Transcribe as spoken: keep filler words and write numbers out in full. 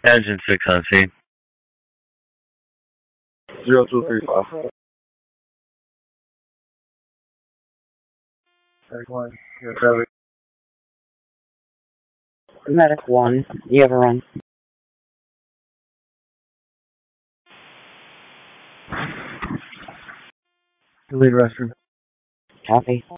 Engine six on scene. Zero two three five. Medic one, here, Trevor. Medic one, you have a run. Lead restroom. Copy.